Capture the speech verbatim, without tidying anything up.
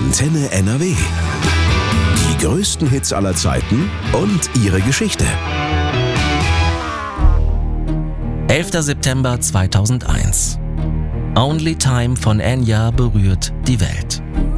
Antenne N R W. Die größten Hits aller Zeiten und ihre Geschichte. elfter September zweitausendeins. Only Time von Enya berührt die Welt.